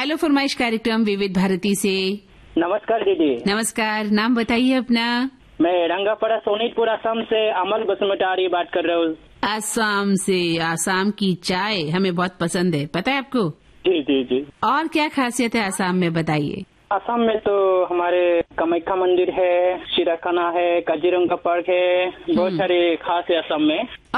Hello फरमाइश कार्यक्रम विविध भारती से। नमस्कार दीदी। नमस्कार, नाम बताइए अपना। मैं रंगापड़ा सोनीतपुर असम से अमल बसुमतारी बात कर रहा हूँ। असम से। असम की चाय हमें बहुत पसंद है, पता है आपको? जी जी जी। और क्या खासियत है असम में, बताइए। असम में तो हमारे कामाख्या मंदिर है, सिराखाना है, काजीरंगा पार्क है, बहुत सारे खास है असम में।